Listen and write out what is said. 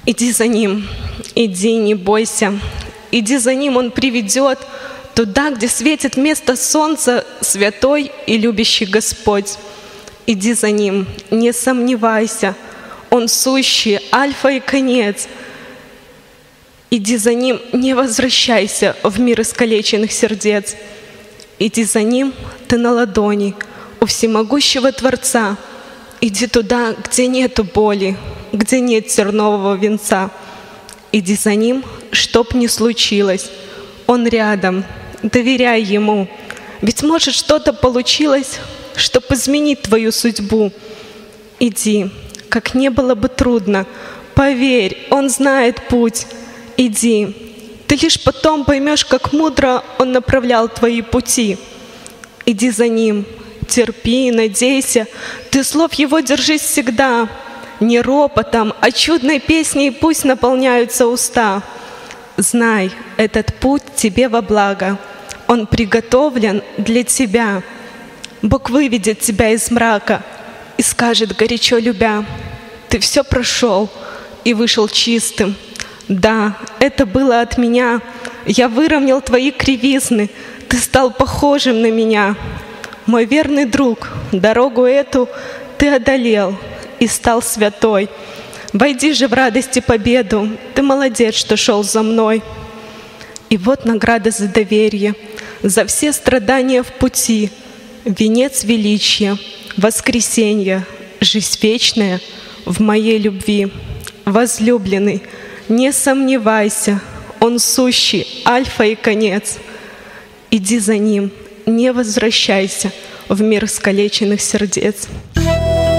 Иди за Ним, иди, не бойся. Иди за Ним, Он приведет туда, где светит вместо солнца святой и любящий Господь. Иди за Ним, не сомневайся, Он сущий, альфа и конец. Иди за Ним, не возвращайся в мир искалеченных сердец. Иди за Ним, ты на ладони у всемогущего Творца. Иди туда, где нету боли, где нет тернового венца. Иди за Ним, чтоб ни случилось. Он рядом, доверяй Ему. Ведь может что-то получилось, чтоб изменить твою судьбу. Иди, как не было бы трудно, поверь, Он знает путь. Иди, ты лишь потом поймешь, как мудро Он направлял твои пути. Иди за Ним, терпи, надейся, ты слов Его держись всегда. Не ропотом, а чудной песней пусть наполняются уста. Знай, этот путь тебе во благо, он приготовлен для тебя. Бог выведет тебя из мрака и скажет, горячо любя: ты все прошел и вышел чистым. Да, это было от меня. Я выровнял твои кривизны, ты стал похожим на меня. Мой верный друг, дорогу эту ты одолел и стал святой. Войди же в радость и победу, ты молодец, что шел за мной. И вот награда за доверие, за все страдания в пути, венец величия, воскресенье, жизнь вечная в моей любви. Возлюбленный, не сомневайся, Он сущий, альфа и конец. Иди за Ним, не возвращайся в мир искалеченных сердец.